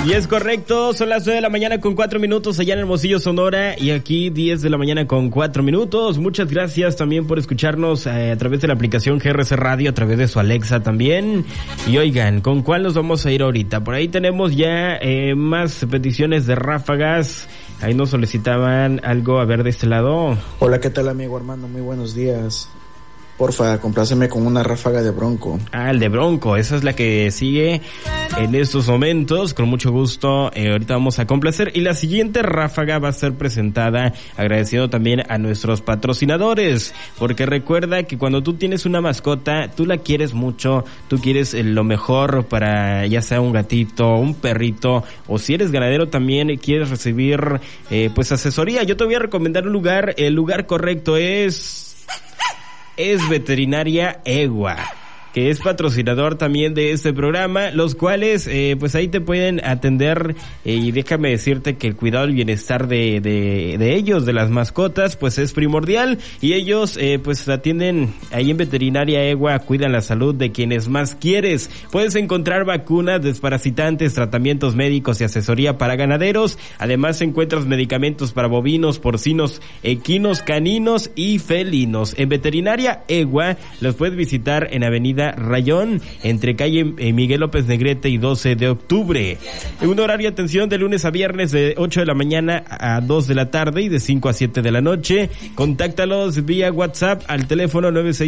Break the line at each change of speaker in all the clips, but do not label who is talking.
Y es correcto, son las 9 de la mañana con 4 minutos allá en Hermosillo, Sonora, y aquí 10 de la mañana con 4 minutos. Muchas gracias también por escucharnos a través de la aplicación GRC Radio, a través de su Alexa también. Y oigan, ¿con cuál nos vamos a ir ahorita? Por ahí tenemos ya más peticiones de ráfagas. Ahí nos solicitaban algo, a ver, de este lado.
Hola, ¿qué tal, amigo Armando? Muy buenos días. Porfa, compláceme con una ráfaga de Bronco.
Ah, el de Bronco, esa es la que sigue en estos momentos. Con mucho gusto, ahorita vamos a complacer. Y la siguiente ráfaga va a ser presentada agradeciendo también a nuestros patrocinadores. Porque recuerda que cuando tú tienes una mascota, tú la quieres mucho, tú quieres lo mejor para ya sea un gatito, un perrito, o si eres ganadero también quieres recibir pues asesoría. Yo te voy a recomendar un lugar. El lugar correcto es Veterinaria Egua, que es patrocinador también de este programa, los cuales pues ahí te pueden atender, y déjame decirte que el cuidado y bienestar de ellos, de las mascotas, pues es primordial, y ellos pues atienden ahí en Veterinaria Egua, cuidan la salud de quienes más quieres. Puedes encontrar vacunas, desparasitantes, tratamientos médicos y asesoría para ganaderos. Además encuentras medicamentos para bovinos, porcinos, equinos, caninos y felinos. En Veterinaria Egua los puedes visitar en Avenida Rayón, entre calle Miguel López Negrete y 12 de octubre. En un horario de atención de lunes a viernes de 8 de la mañana a 2 de la tarde y de 5 a 7 de la noche. Contáctalos vía WhatsApp al teléfono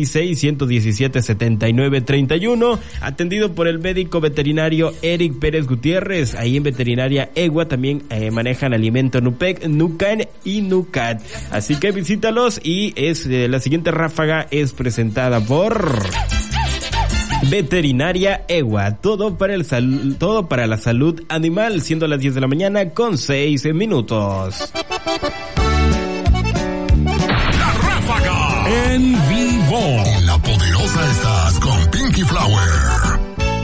966-117-7931. Atendido por el médico veterinario Eric Pérez Gutiérrez. Ahí en Veterinaria Egua también manejan alimento Nupec, Nucan y Nucat. Así que visítalos, y la siguiente ráfaga es presentada por Veterinaria Egua, todo para la salud animal, siendo las 10 de la mañana con 6 minutos.